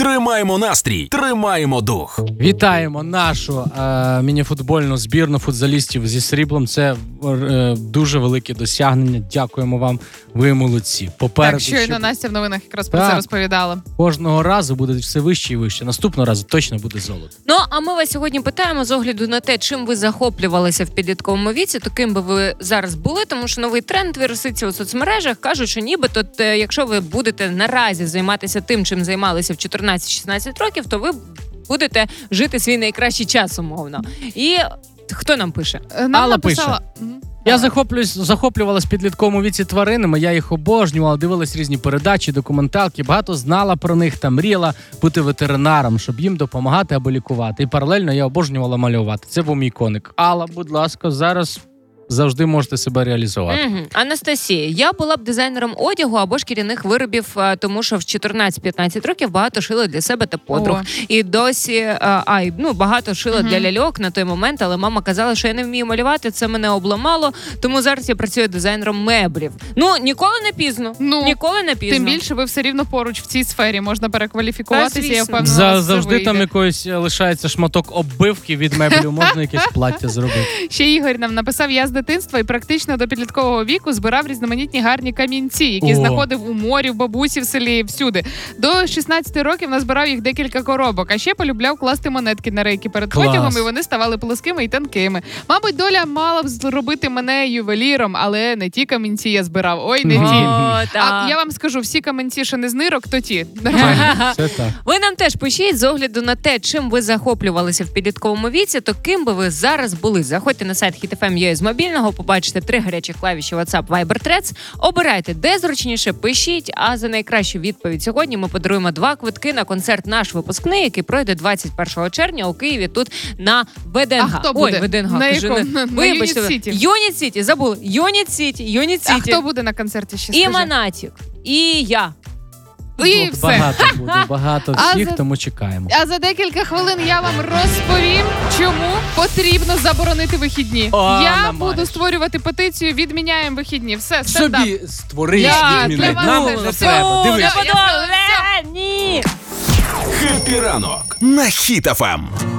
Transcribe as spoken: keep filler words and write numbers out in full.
Тримаємо настрій, тримаємо дух. Вітаємо нашу е, мініфутбольну збірну футзалістів зі сріблом. Це е, дуже велике досягнення. Дякуємо вам. Ви молодці. Попереду Так, щойно ще... Настя в новинах якраз про Так. це розповідала. Кожного разу буде все вище і вище. Наступного разу точно буде золото. Ну, а ми вас сьогодні питаємо з огляду на те, чим ви захоплювалися в підлітковому віці, то ким би ви зараз були, тому що новий тренд вироситься у соцмережах. Кажуть, що нібито, якщо ви будете наразі займатися тим, чим займалися в чотирнадцять-шістнадцять років, то ви будете жити свій найкращий час, умовно. І хто нам пише? Нам Алла написала... Я захоплююсь, захоплювалась в підлітковому віці тваринами, я їх обожнювала, дивилась різні передачі, документалки, багато знала про них та мріяла бути ветеринаром, щоб їм допомагати або лікувати. І паралельно я обожнювала малювати. Це був мій коник. Алла, будь ласка, зараз завжди можете себе реалізувати. Угу. Анастасія, я була б дизайнером одягу або шкіряних виробів, тому що в чотирнадцять-п'ятнадцять років багато шила для себе та подруг. О. І досі, а, ну, багато шила Угу. для ляльок на той момент, але мама казала, що я не вмію малювати, це мене обламало, тому зараз я працюю дизайнером меблів. Ну, ніколи не пізно. Ну, ніколи не пізно. Тим більше ви все рівно поруч в цій сфері. Можна перекваліфікуватися, Та, я звісно. впевнена, За, у вас це завжди там вийде. якоюсь лишається шматок оббивки від меблів, можна якесь плаття зробити. Ще Ігор нам написав, я з дитинства і практично до підліткового віку збирав різноманітні гарні камінці, які О. знаходив у морі, в бабусі в селі, всюди. До шістнадцяти років назбирав їх декілька коробок, а ще полюбляв класти монетки на рейки перед Клас. потягом, і вони ставали плоскими і тонкими. Мабуть, доля мала б зробити мене ювеліром, але не ті камінці я збирав. Ой, не ті. О, А так. я вам скажу, всі камінці, що не з нирок, то ті. Нормально. Все так. Ви нам теж пишіть з огляду на те, чим ви захоплювалися в підлітковому віці, то ким би ви зараз були. Заходьте на сайт хіт еф ем точка ю а з мобільного, побачите три гарячі клавіші WhatsApp, Viber, Threads. Обирайте, де зручніше, пишіть, а за найкращу відповідь сьогодні ми подаруємо два квитки на концерт «Наш випускний», який пройде двадцять першого червня у Києві тут на ВДНГ. А хто буде? Ой, ВДНГ. На кажу, якому? не- На Вибачте, Юніт Сіті. Юніт Сіті, забули. Юніт Сіті, Юніт А Сіті. хто буде на концерті ще І скажи? Монатік, і я. І От все. Багато буде, багато А всіх, за- тому чекаємо. А за декілька хвилин я вам розповім, чому потрібно заборонити вихідні. О, я намариш. буду створювати петицію, відміняємо вихідні. Все, стендап. Собі створи Я і відміни. для вас Нам теж не все. треба. Дивись. Я подумала, Ні! Хеппі ранок на Хіт еф ем.